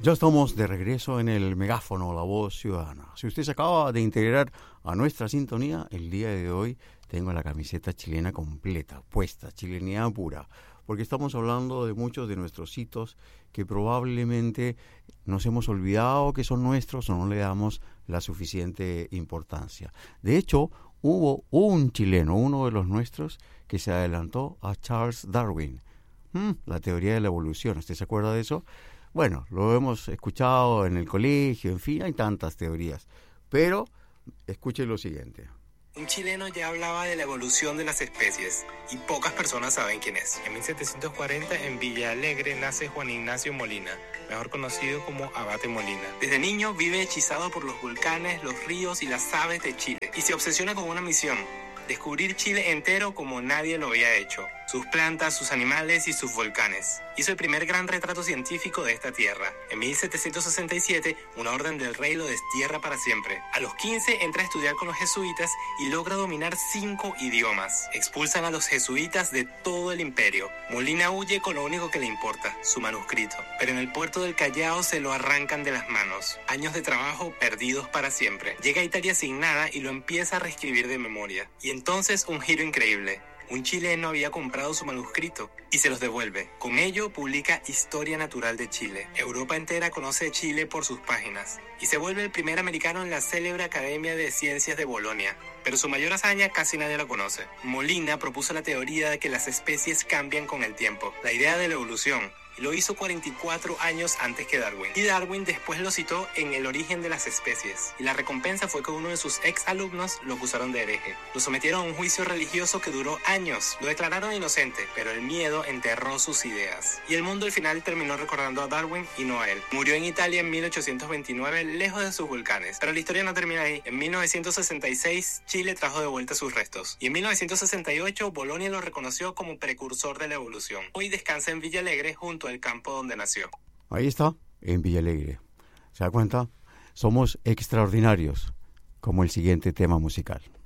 Ya estamos de regreso en el megáfono, la voz ciudadana. Si usted se acaba de integrar a nuestra sintonía, el día de hoy tengo la camiseta chilena completa, puesta, chilenidad pura, porque estamos hablando de muchos de nuestros hitos que probablemente nos hemos olvidado que son nuestros o no le damos la suficiente importancia. De hecho, hubo un chileno, uno de los nuestros, que se adelantó a Charles Darwin. La teoría de la evolución, ¿usted se acuerda de eso? Bueno, lo hemos escuchado en el colegio, en fin, hay tantas teorías. Pero escuche lo siguiente. Un chileno ya hablaba de la evolución de las especies y pocas personas saben quién es. En 1740 en Villa Alegre nace Juan Ignacio Molina, mejor conocido como Abate Molina. Desde niño vive hechizado por los volcanes, los ríos y las aves de Chile y se obsesiona con una misión: descubrir Chile entero como nadie lo había hecho. Sus plantas, sus animales y sus volcanes. Hizo el primer gran retrato científico de esta tierra. En 1767, una orden del rey lo destierra para siempre. A los 15 entra a estudiar con los jesuitas y logra dominar 5 idiomas. Expulsan a los jesuitas de todo el imperio. Molina huye con lo único que le importa, su manuscrito. Pero en el puerto del Callao se lo arrancan de las manos. Años de trabajo perdidos para siempre. Llega a Italia sin nada y lo empieza a reescribir de memoria. Y entonces un giro increíble. Un chileno había comprado su manuscrito y se los devuelve. Con ello publica Historia Natural de Chile. Europa entera conoce Chile por sus páginas y se vuelve el primer americano en la célebre Academia de Ciencias de Bolonia. Pero su mayor hazaña casi nadie la conoce. Molina propuso la teoría de que las especies cambian con el tiempo, la idea de la evolución. Y lo hizo 44 años antes que Darwin. Y Darwin después lo citó en El origen de las especies. Y la recompensa fue que uno de sus ex alumnos lo acusaron de hereje. Lo sometieron a un juicio religioso que duró años. Lo declararon inocente, pero el miedo enterró sus ideas. Y el mundo al final terminó recordando a Darwin y no a él. Murió en Italia en 1829, lejos de sus volcanes. Pero la historia no termina ahí. En 1966, Chile trajo de vuelta sus restos. Y en 1968, Bolonia lo reconoció como precursor de la evolución. Hoy descansa en Villa Alegre junto al campo donde nació. Ahí está, en Villa Alegre. ¿Se da cuenta? Somos extraordinarios, como el siguiente tema musical.